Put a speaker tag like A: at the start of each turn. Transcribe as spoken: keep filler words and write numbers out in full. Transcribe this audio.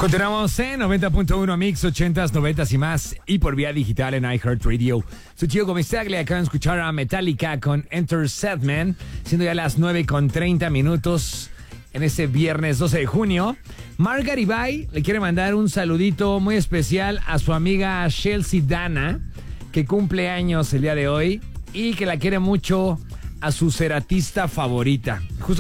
A: Continuamos en noventa punto uno Mix, ochentas, noventas y más, y por vía digital en iHeartRadio. Soy Chico Comistaglia, acaban de escuchar a Metallica con Enter Sandman, siendo ya las nueve con treinta minutos en este viernes doce de junio. Mark Garibay le quiere mandar un saludito muy especial a su amiga Chelsea Dana, que cumple años el día de hoy y que la quiere mucho, a su ceratista favorita. Justo